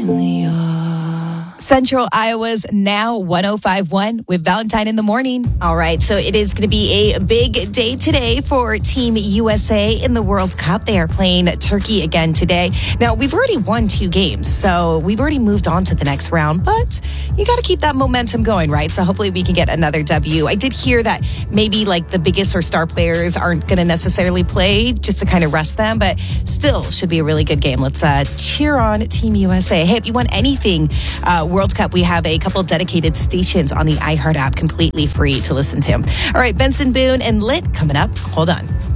Central Iowa's Now 105.1 with Valentine in the morning. All right, so it is going to be a big day today for Team USA in the World Cup. They are playing Turkey again today. Now, we've already won 2 games, so we've already moved on to the next round, but you got to keep that momentum going, right? So hopefully we can get another W. I did hear that maybe like the biggest or star players aren't going to necessarily play just to kind of rest them, but still should be a really good game. Let's cheer on Team USA. Hey, if you want anything World Cup, we have a couple dedicated stations on the iHeart app completely free to listen to. All right, Benson Boone and Lit coming up. Hold on.